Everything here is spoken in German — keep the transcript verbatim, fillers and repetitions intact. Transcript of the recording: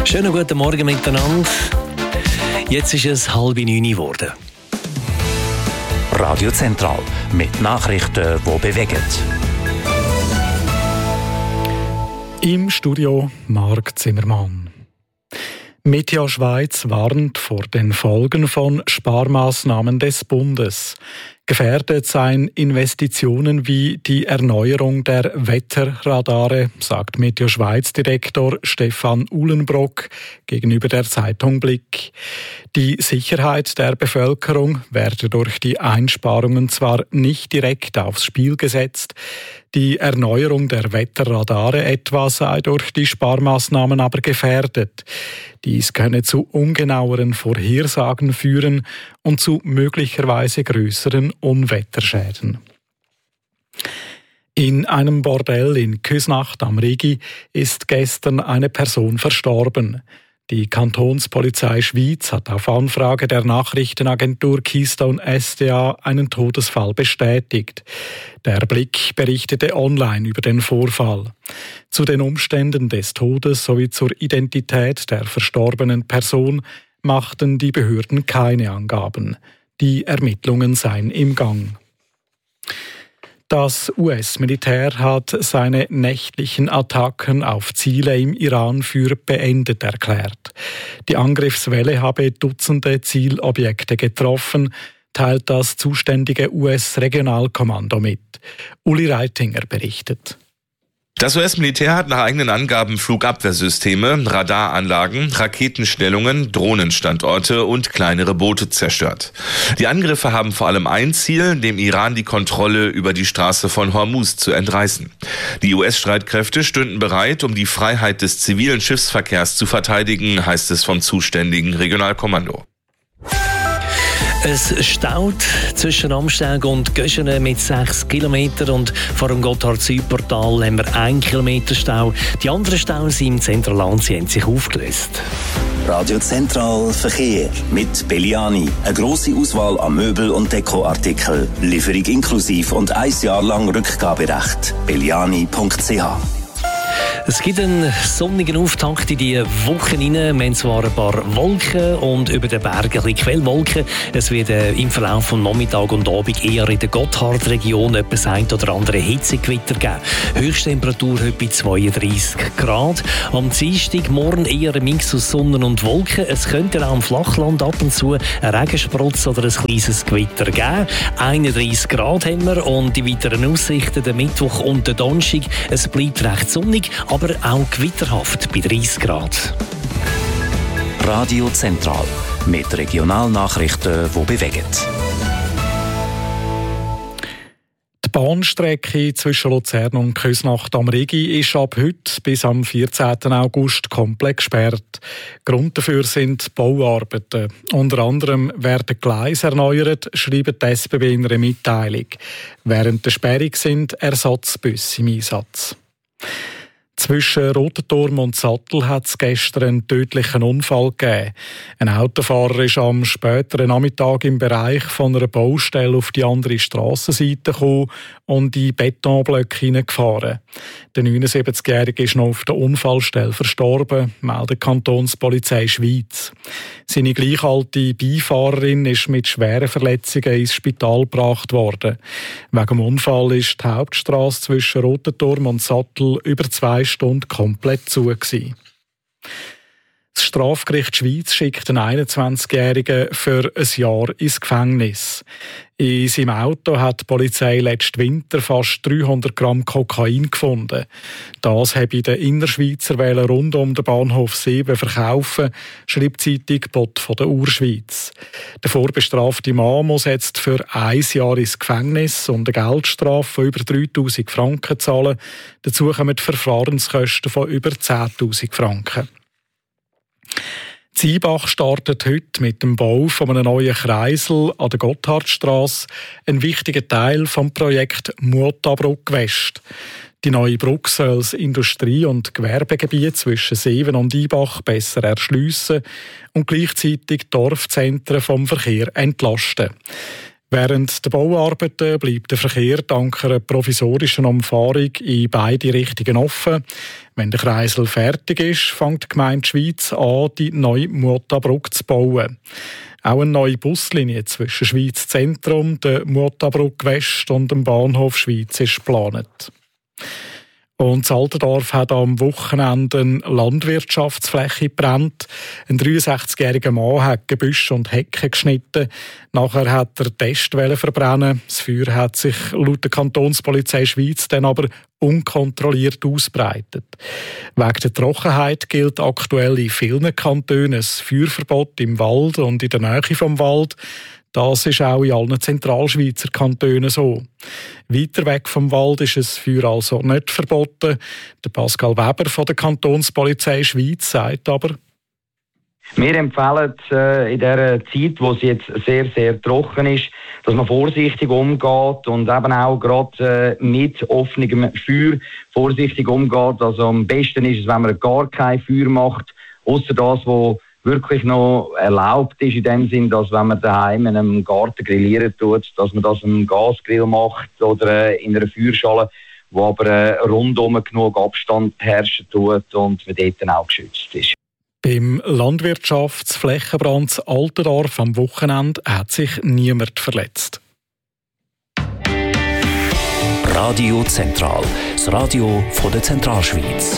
Schönen guten Morgen miteinander. Jetzt ist es halb neun geworden. Radio Zentral mit Nachrichten, die bewegen. Im Studio Marc Zimmermann. Meteo Schweiz warnt vor den Folgen von Sparmaßnahmen des Bundes. Gefährdet seien Investitionen wie die Erneuerung der Wetterradare, sagt Meteo Schweiz-Direktor Stefan Uhlenbrock gegenüber der Zeitung Blick. Die Sicherheit der Bevölkerung werde durch die Einsparungen zwar nicht direkt aufs Spiel gesetzt, die Erneuerung der Wetterradare etwa sei durch die Sparmaßnahmen aber gefährdet. Dies könne zu ungenaueren Vorhersagen führen und zu möglicherweise größeren Unwetterschäden. In einem Bordell in Küsnacht am Rigi ist gestern eine Person verstorben. Die Kantonspolizei Schwyz hat auf Anfrage der Nachrichtenagentur Keystone S D A einen Todesfall bestätigt. Der Blick berichtete online über den Vorfall. Zu den Umständen des Todes sowie zur Identität der verstorbenen Person machten die Behörden keine Angaben. Die Ermittlungen seien im Gang. Das U S-Militär hat seine nächtlichen Attacken auf Ziele im Iran für beendet erklärt. Die Angriffswelle habe Dutzende Zielobjekte getroffen, teilt das zuständige U S-Regionalkommando mit. Uli Reitinger berichtet. Das U S-Militär hat nach eigenen Angaben Flugabwehrsysteme, Radaranlagen, Raketenstellungen, Drohnenstandorte und kleinere Boote zerstört. Die Angriffe haben vor allem ein Ziel, dem Iran die Kontrolle über die Straße von Hormuz zu entreißen. Die U S-Streitkräfte stünden bereit, um die Freiheit des zivilen Schiffsverkehrs zu verteidigen, heißt es vom zuständigen Regionalkommando. Es staut zwischen Amsteg und Göschene mit sechs Kilometern und vor dem Gotthard-Südportal haben wir einen Kilometer Stau. Die anderen Staus im Zentralland haben sich aufgelöst. Radio Zentral Verkehr mit Belliani. Eine grosse Auswahl an Möbel- und Dekoartikeln. Lieferung inklusiv und ein Jahr lang Rückgaberecht. belliani punkt c h. Es gibt einen sonnigen Auftakt in die Woche hinein. Wir haben zwar ein paar Wolken und über den Bergen ein bisschen Quellwolken. Es wird im Verlauf von Nachmittag und Abend eher in der Gotthard-Region etwas ein oder andere Hitzegewitter geben. Höchsttemperatur heute bei zweiunddreissig Grad. Am Dienstag morgen eher ein Mix aus Sonne und Wolken. Es könnte auch im Flachland ab und zu ein Regensprotz oder ein kleines Gewitter geben. einunddreissig Grad haben wir und die weiteren Aussichten, der Mittwoch und der Donnerstag. Es bleibt recht sonnig, aber auch gewitterhaft bei dreißig Grad. Radio Zentral mit Regionalnachrichten, die bewegen. Die Bahnstrecke zwischen Luzern und Küsnacht am Rigi ist ab heute bis am vierzehnten August komplett gesperrt. Grund dafür sind Bauarbeiten. Unter anderem werden Gleise erneuert, schreibt die S B B in einer Mitteilung. Während der Sperrung sind Ersatzbusse im Einsatz. Zwischen Rotenturm und Sattel hat es gestern einen tödlichen Unfall gegeben. Ein Autofahrer ist am späteren Nachmittag im Bereich von einer Baustelle auf die andere Strassenseite gekommen und in Betonblöcke hineingefahren. Der neunundsiebzigjährige ist noch auf der Unfallstelle verstorben, meldet die Kantonspolizei Schwyz. Seine gleichalte Beifahrerin ist mit schweren Verletzungen ins Spital gebracht worden. Wegen dem Unfall ist die Hauptstrasse zwischen Rotenturm und Sattel über zwei Stunden komplett zu gewesen. Das Strafgericht Schwyz schickt einen einundzwanzigjährigen für ein Jahr ins Gefängnis. In seinem Auto hat die Polizei letzten Winter fast dreihundert Gramm Kokain gefunden. Das habe in den Innerschweizer Wählen rund um den Bahnhof Sieben verkaufen, schreibt die Zeitung Bott von der Urschweiz. Der vorbestrafte Mann muss jetzt für ein Jahr ins Gefängnis und eine Geldstrafe von über dreitausend Franken zahlen. Dazu kommen die Verfahrenskosten von über zehntausend Franken. Ziebach startet heute mit dem Bau von einem neuen Kreisel an der Gotthardstrasse, ein wichtiger Teil vom Projekt Mutabrücke West. Die neue Brücke soll das Industrie- und Gewerbegebiet zwischen Seewen und Ibach besser erschliessen und gleichzeitig Dorfzentren vom Verkehr entlasten. Während der Bauarbeiten bleibt der Verkehr dank einer provisorischen Umfahrung in beide Richtungen offen. Wenn der Kreisel fertig ist, fängt die Gemeinde Schwyz an, die neue Mutabrücke zu bauen. Auch eine neue Buslinie zwischen Schwyz Zentrum, der Mutabrücke West und dem Bahnhof Schwyz ist geplant. Und das Altendorf hat am Wochenende eine Landwirtschaftsfläche gebrannt. Ein dreiundsechzigjähriger Mann hat Gebüsche und Hecken geschnitten. Nachher hat er Test verbrennen. Das Feuer hat sich laut der Kantonspolizei Schwyz dann aber unkontrolliert ausbreitet. Wegen der Trockenheit gilt aktuell in vielen Kantonen ein Feuerverbot im Wald und in der Nähe vom Wald. Das ist auch in allen Zentralschweizer Kantonen so. Weiter weg vom Wald ist das Feuer also nicht verboten. Der Pascal Weber von der Kantonspolizei Schwyz sagt aber: Wir empfehlen äh, in dieser Zeit, wo es jetzt sehr, sehr trocken ist, dass man vorsichtig umgeht und eben auch gerade äh, mit offenem Feuer vorsichtig umgeht. Also am besten ist es, wenn man gar kein Feuer macht, außer das, was wirklich noch erlaubt ist, in dem Sinn, dass wenn man daheim in einem Garten grillieren tut, dass man das im Gasgrill macht oder in einer Feuerschale, wo aber rundum genug Abstand herrschen tut und man dort dann auch geschützt ist. Beim Landwirtschaftsflächenbrand Altendorf am Wochenende hat sich niemand verletzt. Radio Zentral, das Radio von der Zentralschweiz.